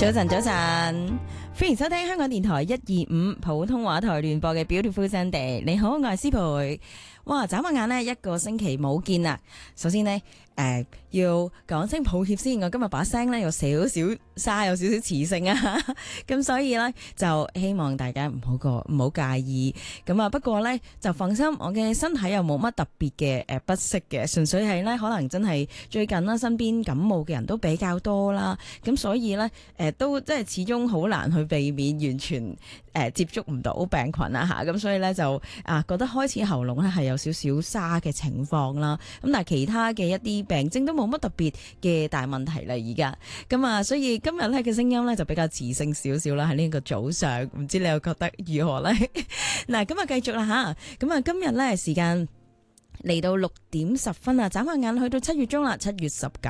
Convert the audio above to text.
早晨，早晨，歡迎收聽香港電台125普通話台聯播嘅 Beautiful Sunday。你好，我係思培。哇，眨下眼呢，一個星期冇見啦。首先呢，要講聲抱歉先，我今日把聲呢有少少沙，有少少磁性啊。咁所以呢，就希望大家唔好介意。咁啊，不過呢，就放心，我嘅身體又冇乜特別嘅不適嘅，純粹係呢，可能真係最近啦，身邊感冒嘅人都比較多啦。咁所以呢，都即係始終好難去避免完全接觸唔到病菌啊吓。咁所以呢，就覺得開始喉嚨呢係有少少沙嘅情況啦。咁但係其他嘅一啲病徵都冇乜特別嘅大問題啦，而家咁啊，所以今日咧嘅聲音咧就比較磁性少少啦，喺呢個早上，唔知你又覺得如何咧？嗱，咁啊繼續啦吓，咁啊今日咧時間嚟到6點10分啊，眨下眼去到7月中啦，7月19